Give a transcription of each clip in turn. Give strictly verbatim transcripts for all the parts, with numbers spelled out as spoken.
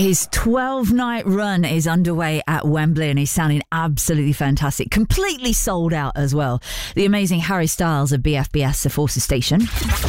His twelve-night run is underway at Wembley and he's sounding absolutely fantastic. Completely sold out as well. The amazing Harry Styles of B F B S, the Forces Station.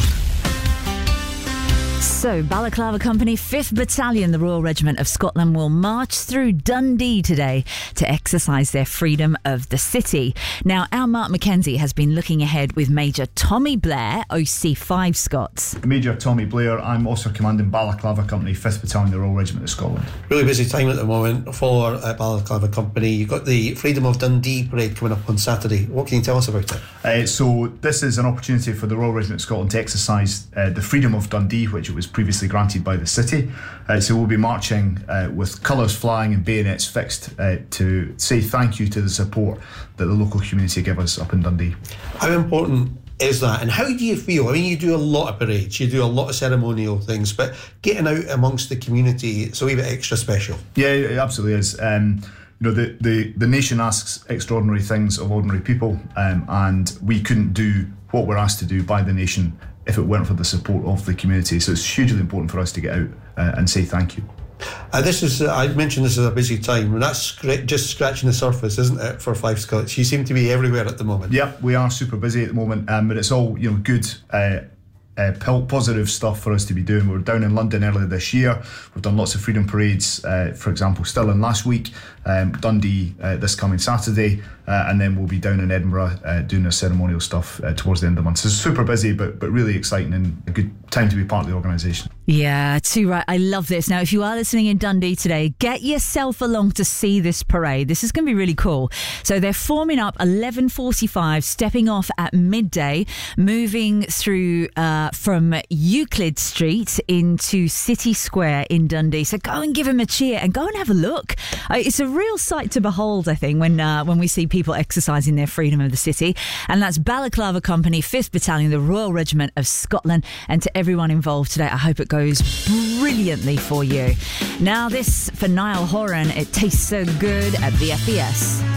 So, Balaclava Company, fifth Battalion, the Royal Regiment of Scotland, will march through Dundee today to exercise their freedom of the city. Now, our Mark Mackenzie has been looking ahead with Major Tommy Blair, O C five Scots. Major Tommy Blair, I'm also commanding Balaclava Company, fifth Battalion, the Royal Regiment of Scotland. Really busy time at the moment for uh, Balaclava Company. You've got the Freedom of Dundee parade coming up on Saturday. What can you tell us about it? Uh, so, this is an opportunity for the Royal Regiment of Scotland to exercise uh, the freedom of Dundee, which it was previously granted by the city. Uh, so we'll be marching uh, with colours flying and bayonets fixed uh, to say thank you to the support that the local community give us up in Dundee. How important is that, and how do you feel? I mean, you do a lot of parades, you do a lot of ceremonial things, but getting out amongst the community, it's a wee bit extra special. Yeah, it absolutely is. Um, you know, the, the, the nation asks extraordinary things of ordinary people, um, and we couldn't do what we're asked to do by the nation if it weren't for the support of the community. So it's hugely important for us to get out uh, and say thank you. Uh, this is, uh, I mentioned this is a busy time, and that's scra- just scratching the surface, isn't it, for Five Scots? You seem to be everywhere at the moment. Yep, we are super busy at the moment, um, but it's all, you know, good uh, uh, positive stuff for us to be doing. We were down in London earlier this year. We've done lots of freedom parades, uh, for example, Stirling last week, um, Dundee uh, this coming Saturday, uh, and then we'll be down in Edinburgh uh, doing our ceremonial stuff uh, towards the end of the month. So it's super busy, but but really exciting and a good time to be part of the organisation. Yeah, too right. I love this. Now, if you are listening in Dundee today, get yourself along to see this parade. This is going to be really cool. So they're forming up eleven forty-five, stepping off at midday, moving through uh, from Euclid Street into City Square in Dundee. So go and give them a cheer and go and have a look. Uh, it's a real sight to behold, I think, when uh, when we see people exercising their freedom of the city. And that's Balaclava Company, fifth Battalion, the Royal Regiment of Scotland. And to everyone involved today, I hope it goes brilliantly for you. Now this for Niall Horan, It Tastes So Good at B F B S.